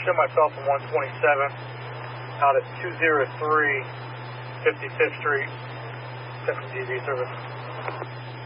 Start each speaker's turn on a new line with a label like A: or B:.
A: show myself on 127 out at 203 55th Street, Central TV service.